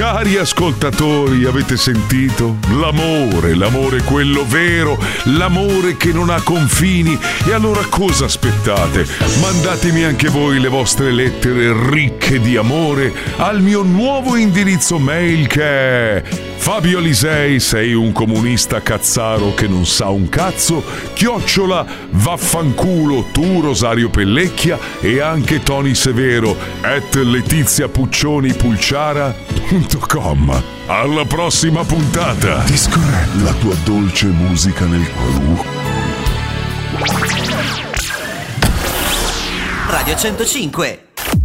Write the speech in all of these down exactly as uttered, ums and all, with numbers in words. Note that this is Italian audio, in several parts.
Cari ascoltatori, avete sentito? L'amore, l'amore quello vero, l'amore che non ha confini. E allora cosa aspettate? Mandatemi anche voi le vostre lettere ricche di amore al mio nuovo indirizzo mail che è Fabio Alisei, sei un comunista cazzaro che non sa un cazzo, chiocciola vaffanculo tu Rosario Pellecchia e anche Tony Severo at Letizia Puccioni Pulciara punto com. Alla prossima puntata. Discorre la tua dolce musica nel cuore. Radio centocinque.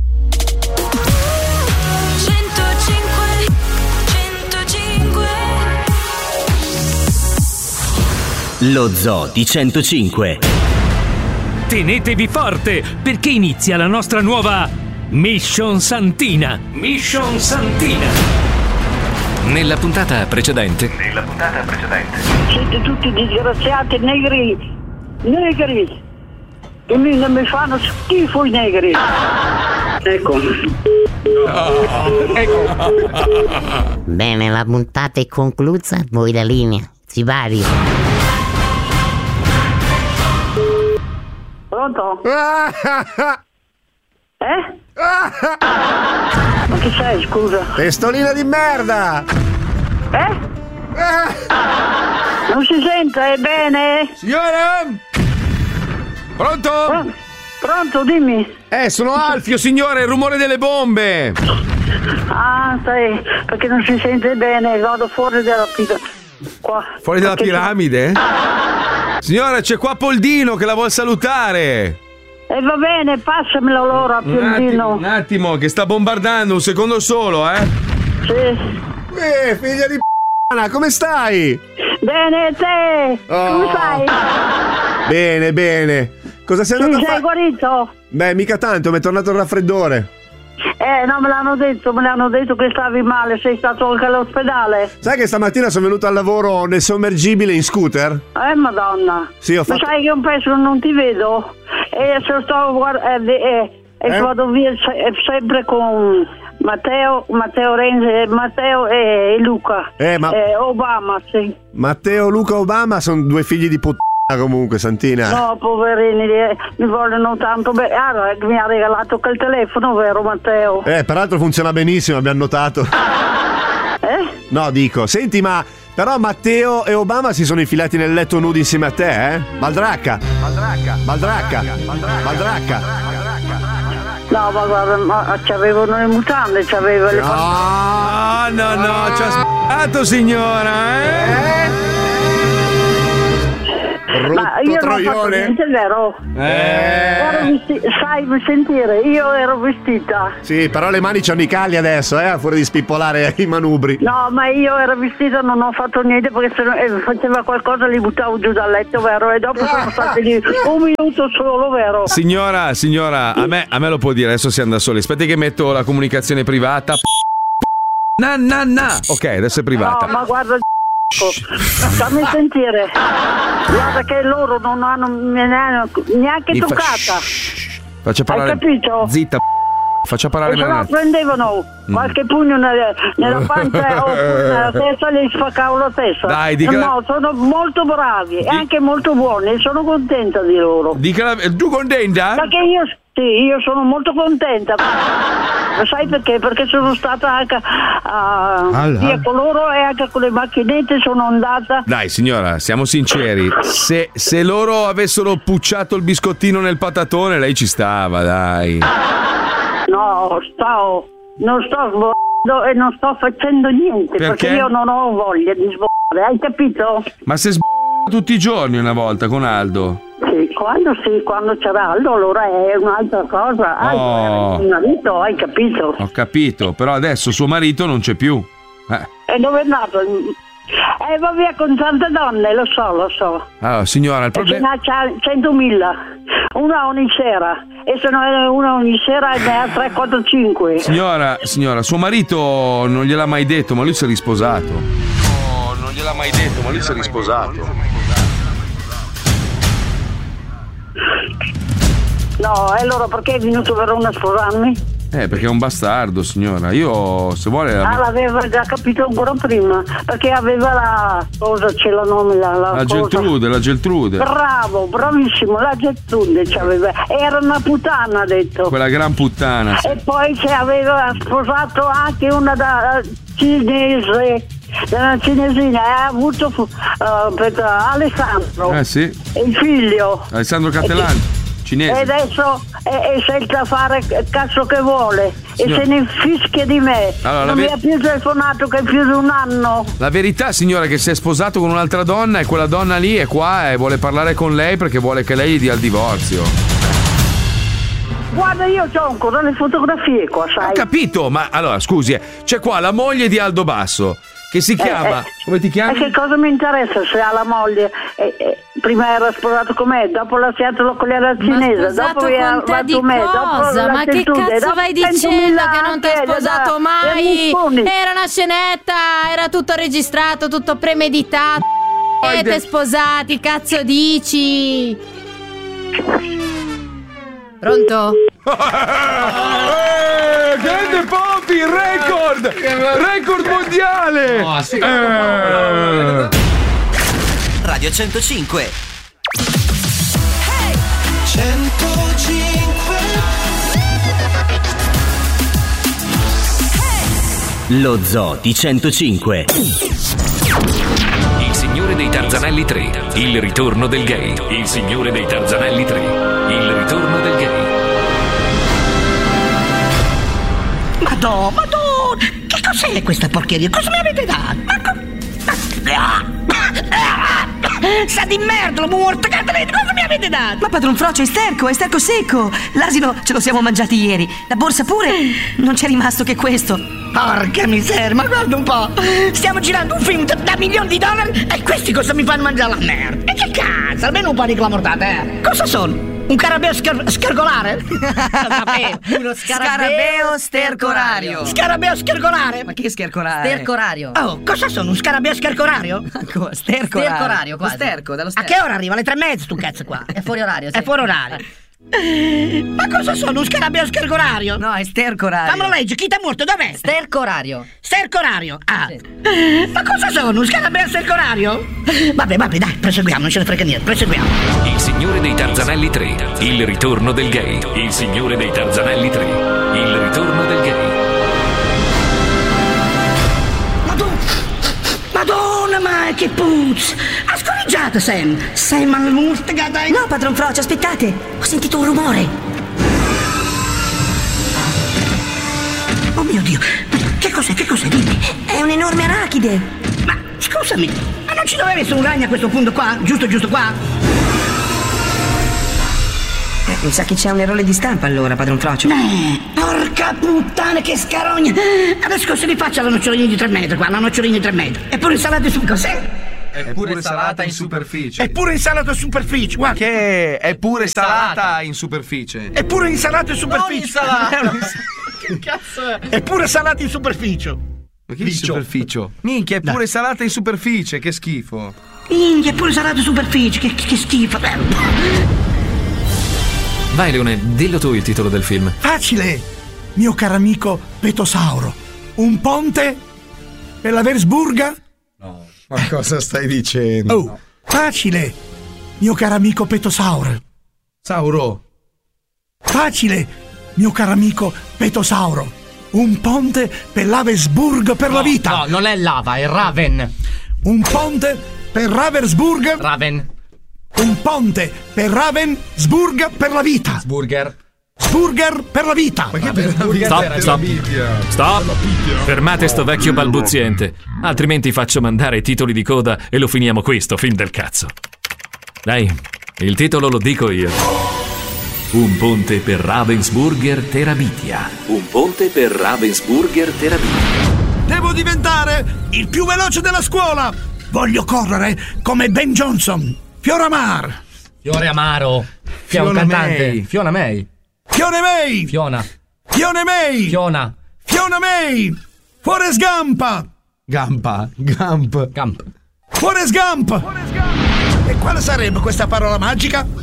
Lo Zoo di centocinque. Tenetevi forte perché inizia la nostra nuova Mission Santina. Mission Santina. Nella puntata precedente. Nella puntata precedente. Siete tutti disgraziati negri. Negri. Che mi, mi fanno schifo i negri. Ecco. Oh, ecco. Bene, la puntata è conclusa. Voi la linea. Sipario. Pronto? Eh? Ma chi sei, scusa? Testolina di merda! Eh? Non si sente bene? Signora? Pronto? Pronto, Pronto dimmi. Eh, sono Alfio, signore, il rumore delle bombe! Ah, sai, perché non si sente bene, vado fuori dalla piramide. Qua. Fuori dalla perché piramide? Signora, c'è qua Poldino che la vuol salutare. E eh, va bene, passamelo allora, un attimo, Poldino. un attimo, che sta bombardando, un secondo solo, eh. Sì. Eh, figlia di p***a, come stai? Bene, te? Oh. Come stai? Bene, bene. Cosa sei andato Ti a fare? sei guarito? Beh, mica tanto, mi è tornato il raffreddore. Eh, no, me l'hanno detto, me l'hanno detto che stavi male, sei stato anche all'ospedale. Sai che stamattina sono venuto al lavoro nel sommergibile in scooter? Eh, madonna. Sì, ho fatto... Ma sai che un pezzo non ti vedo? E se sto guardando... Eh, eh, Eh? vado via se- sempre con Matteo, Matteo Renzi, Matteo e Luca. Eh, ma- Eh, Obama, sì. Matteo, Luca, Obama sono due figli di puttana comunque, Santina. No, poverini, eh, mi vogliono tanto bene. Ah, mi ha regalato quel telefono, vero Matteo? Eh, peraltro funziona benissimo, abbiamo notato. Eh? No, dico, senti, ma però Matteo e Obama si sono infilati nel letto nudi insieme a te, eh? Baldracca! Baldracca! Baldracca! Baldracca! No, ma guarda, ma c'avevano le mutande, c'aveva le... No, no, no, ci ha sbagliato, signora, eh? Ma io non ho fatto niente, vero? Eh. Ero vesti- sai sentire, io ero vestita. Sì, però le mani c'hanno i calli adesso, eh? Fuori di spippolare i manubri. No, ma io ero vestita, non ho fatto niente perché se no, eh, faceva qualcosa li buttavo giù dal letto, vero? E dopo sono stati lì un minuto solo, vero? Signora, signora, a me, a me lo può dire, adesso siamo da soli. Aspetti che metto la comunicazione privata. Na na na. Ok, adesso è privata. No, ma guarda, fammi sentire. Guarda che loro non hanno, me ne hanno neanche Mi fa- toccata. Faccia parlare. Hai capito? Zitta. Faccia parlare E se no bene. prendevano qualche pugno nella, nella pancia o nella testa e gli spaccavo la testa. Dai, dica- No, sono molto bravi e anche molto buoni e sono contenta di loro. Dica la... Tu contenta? Perché io, sì, io sono molto contenta. Lo sai perché? Perché sono stata anche a, Allora. via con loro e anche con le macchinette sono andata. Dai, signora, siamo sinceri. Se, se loro avessero pucciato il biscottino nel patatone, lei ci stava, dai. No, sto, non sto svolgendo e non sto facendo niente Perché? perché io non ho voglia di svolgere, hai capito? Ma se sb... tutti i giorni una volta con Aldo. Sì, quando sì, quando c'era Aldo allora è un'altra cosa. Aldo Oh. era il mio marito, hai capito? Ho capito, però adesso suo marito non c'è più. Eh. E dove è nato? Eh, va via con tante donne, lo so, lo so. Allora, signora, il E ce problema... n'ha c'ha centomila, una ogni sera, e se no è una ogni sera ne ha tre, quattro, cinque. Signora, signora, suo marito non gliel'ha mai detto, ma lui si è risposato. No, non gliel'ha mai detto, ma lui si è risposato. No, e allora perché è venuto Verona a sposarmi? Eh, perché è un bastardo, signora. Io, se vuole... Ah, l'aveva già capito ancora prima, perché aveva la... cosa c'è la nome? La, la, La cosa. Geltrude, la Geltrude. Bravo, bravissimo, la Geltrude c'aveva. Era una puttana, ha detto. Quella gran puttana. Sì. E poi ci aveva sposato anche una da cinese, una cinesina, e ha avuto uh, per, Alessandro. Eh sì. Il figlio. Alessandro Cattelan. Cinese. E adesso è, è senza fare cazzo che vuole. Signora. E se ne fischia di me. Allora, non ve- mi ha più telefonato che più di un anno. La verità, signora, è che si è sposato con un'altra donna e quella donna lì è qua e vuole parlare con lei perché vuole che lei gli dia il divorzio. Guarda, io ho ancora le fotografie qua, sai. Ho capito, ma allora scusi, eh, c'è qua la moglie di Aldo Basso che si chiama. Eh, eh, come ti chiami? E che cosa mi interessa se ha la moglie? Eh, eh, prima era sposato con me, dopo lasciato con la cinese, dopo con ha te di fatto me, cosa? dopo Ma che cazzo vai dicendo che non ti ha sposato mai? Era una scenetta, era tutto registrato, tutto premeditato. Siete sposati, cazzo dici? Pronto? Eh, grande Poppy, record! Record mondiale! Oh, sì. eh. Radio centocinque. centocinque. Lo Zoo di centocinque. Il Signore dei Tarzanelli tre. Il ritorno del gay. Il Signore dei Tarzanelli tre. Il ritorno del gay. Madonna, madonna! Che cos'è questa porcheria? Cosa mi avete dato? Ma co- Sa di merda, morta, cosa mi avete dato? Ma padron Frocio, è sterco, è sterco secco. L'asino ce lo siamo mangiati ieri. La borsa pure. Non c'è rimasto che questo. Porca miseria, ma guarda un po'. Stiamo girando un film da, da milioni di dollari e questi cosa mi fanno mangiare la merda? E che cazzo, almeno un po' di clamortate, eh? Cosa sono? Un carabeo scar- scargolare? Uno scarabeo stercorario. Scarabeo schergolare? Ma che schercorario? Stercorario. Oh, cosa sono? Un scarabeo schercorario? Stercorario. Stercorario, quasi. Lo sterco, dallo sterco. A che ora arriva? Alle tre e mezza, tu cazzo qua. È fuori orario, sì. È fuori orario. Ma cosa sono? Un scarabeo schergorario? No, è stercorario. Fammelo leggere, chi t'è morto? Dov'è? Stercorario. Stercorario. Ah. Sì. Ma cosa sono? Un scarabeo stercorario? Vabbè, vabbè, dai, proseguiamo, non ce ne frega niente, proseguiamo. Il Signore dei Tarzanelli tre. Il ritorno del gay. Il Signore dei Tarzanelli tre. Il ritorno del gay. Madonna, Madonna, ma che puzza! Ha scorreggiato, Sam! Sam al mustega, dai! No, padron Frocio, aspettate! Ho sentito un rumore! Oh mio Dio! Che cos'è? Che cos'è? Dimmi! È un'enorme arachide! Ma scusami, ma non ci doveva essere un ragno a questo punto qua? Giusto, giusto qua? Eh, mi sa che c'è un errore di stampa allora, padron Frocio. Eh, porca puttana, che scarogna! Adesso cosa li faccio alla nocciolina di tre metri qua? La nocciolina di tre metri? Eppure insalata su cos'è? È pure salata in superficie. È pure insalata in superficie, guarda. Che è pure salata in superficie. È pure insalata in superficie. Non insalata. Che cazzo è? È pure salata in superficie. Ma che superficie? Minchia, è pure salata in superficie, che schifo. Minchia, è pure salata in superficie, che, che schifo. Vai Leone, dillo tu il titolo del film. Facile, mio caro amico Petosauro. Un ponte per la Versburga? No, ma cosa stai dicendo? Oh, no. Facile, mio caro amico Petosauro. Sauro. Facile, mio caro amico Petosauro. Un ponte per l'Avesburg per no, la vita. No, non è lava, è Raven. Un ponte per Ravensburg. Raven. Un ponte per Ravensburg per la vita. Sburger. Sburger per la vita. Ma che per la vita? Stop, stop. Stop. Fermate sto vecchio balbuziente. Altrimenti faccio mandare i titoli di coda e lo finiamo qui, sto film del cazzo. Dai, il titolo lo dico io. Un ponte per Ravensburger Terabitia. Un ponte per Ravensburger Terabitia. Devo diventare il più veloce della scuola. Voglio correre come Ben Johnson. Fioramar. Fiore Amaro. Fiona un cantante. May. Fiona May. Fiona May. Fiona. Fiona May. Fiona. Fiona May. Forrest Gump. Gampa. Gump. Gump. Forrest Gump. E quale sarebbe questa parola magica? Eh,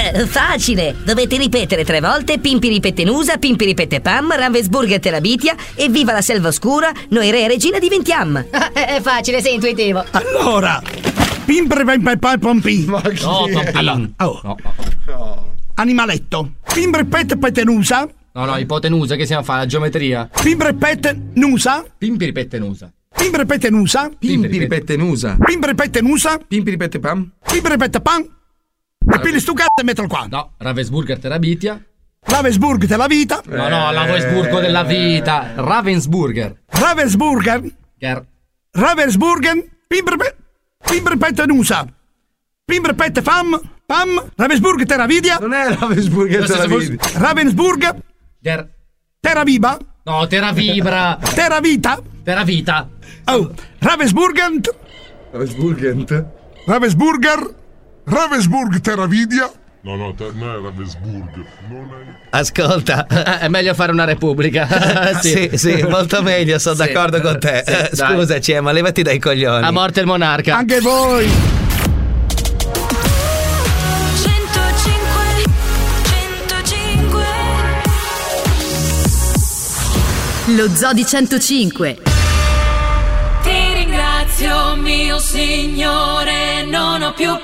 Eh, facile! Dovete ripetere tre volte Pimpiripettenusa, Pimpiripette-Pam, Ravensburger Terabitia e viva la selva oscura, noi re e regina diventiam! È facile, sei intuitivo. Allora, Pimprepempepompi. No, Tompin. Oh. No. Animaletto. Pimprepettenusa. No, no, ipotenusa, che stiamo a fare? La geometria. Pimprepettenusa. Pimpiripettenusa. Pimprepettenusa. Pimpiripettenusa. Pimprepettenusa. Pimpiripettepam. Pimprepettepam. E pili stu cazzo e mettilo qua. No, Ravensburger Terabitia. Ravensburg della vita. No, no, Ravensburgo della vita. Ravensburger. Ravensburger. Ger. Ravensburger. Pimprepe... Pimprepettenusa. Pimprepettefam. Pam. Ravensburg Teravidia. Non è Ravensburger Teravidia. Ravensburg. Ger. Teraviba. No, Teravibra. Teravita. Teravita. Oh, Ravensburger. Ravensburger. Ravensburger. Ravensburg Teravidia? No, no, te- no è Ravensburg. Non è... Ascolta, è meglio fare una repubblica. sì, sì, molto meglio, sono Sì. d'accordo con te. Sì, Eh, dai. Scusaci, ma levati dai coglioni. A morte il monarca. Anche voi. Lo Zoo di centocinque. Ti ringrazio, mio Signore, non ho più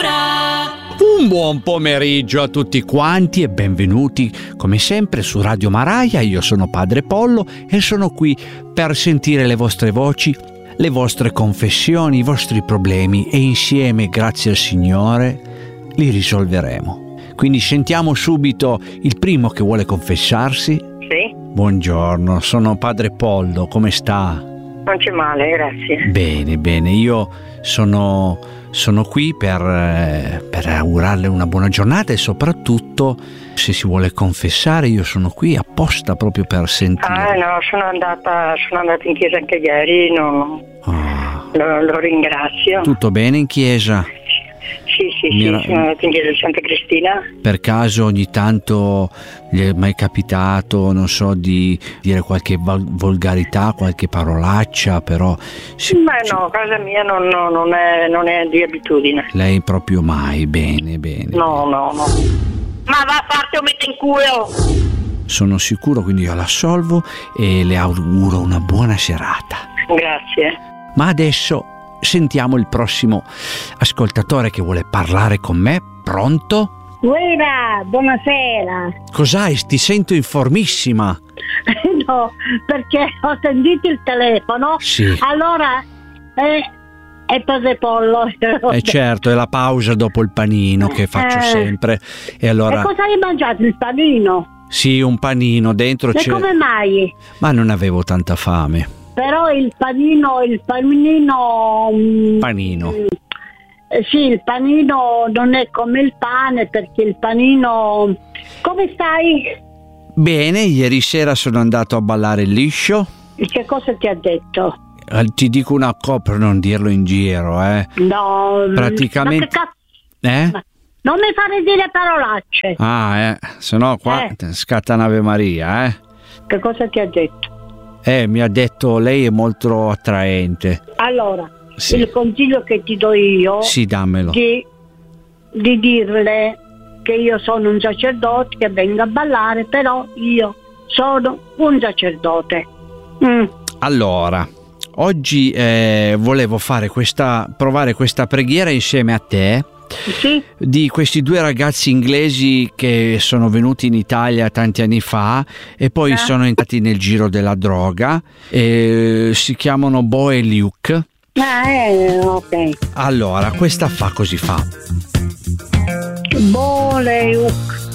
paura. Un buon pomeriggio a tutti quanti e benvenuti come sempre su Radio Maraia. Io sono Padre Pollo e sono qui per sentire le vostre voci, le vostre confessioni, i vostri problemi e insieme, grazie al Signore, li risolveremo. Quindi sentiamo subito il primo che vuole confessarsi. Sì, Buongiorno, sono Padre Pollo, come sta? non c'è male, grazie. Bene, bene, io sono, sono qui per, eh, per augurarle una buona giornata e soprattutto se si vuole confessare io sono qui apposta proprio per sentire. Ah no, sono andata, sono andata in chiesa anche ieri, no, lo, lo ringrazio. Tutto bene in chiesa? Sì, sì, Mi sì, era- sono andata in chiesa di Santa Cristina. Per caso ogni tanto gli è mai capitato, non so, di dire qualche val- volgarità, qualche parolaccia, però si- Ma no, casa mia non, no, non, è, non è di abitudine. lei proprio mai, bene, bene. No, no, no. Ma va a farti un metto in culo! Sono sicuro, quindi io l'assolvo e le auguro una buona serata. Grazie. Ma adesso sentiamo il prossimo ascoltatore che vuole parlare con me. Pronto? Guida, buonasera. Cos'hai? Ti sento informissima. No, perché ho sentito il telefono. Sì. Allora, eh, è Padre Pollo. Eh certo, è la pausa dopo il panino che faccio Eh. sempre. E allora E cosa hai mangiato? Il panino? sì, un panino dentro E c'è. come mai? Ma non avevo tanta fame. Però il panino, il panino... mm, Panino. eh, sì, il panino non è come il pane, perché il panino... Come stai? Bene, ieri sera sono andato a ballare il liscio. Che cosa ti ha detto? Eh, Ti dico una cosa per non dirlo in giro, eh. No, mm, Praticamente- ma che cazzo- Eh? Non mi fare dire parolacce. Ah, eh, se no qua Eh. scatta un'Ave Maria, eh. Che cosa ti ha detto? Eh, mi ha detto lei è molto attraente. Allora, Sì. il consiglio che ti do io Sì, dammelo. di, di dirle che io sono un sacerdote che venga a ballare, però io sono un sacerdote. Mm. Allora, oggi eh, volevo fare questa, provare questa preghiera insieme a te. Sì. Di questi due ragazzi inglesi che sono venuti in Italia tanti anni fa e poi Eh. sono entrati nel giro della droga. E si chiamano Bo e Luke. Ah, eh, ok. Allora, questa fa così fa. Bole,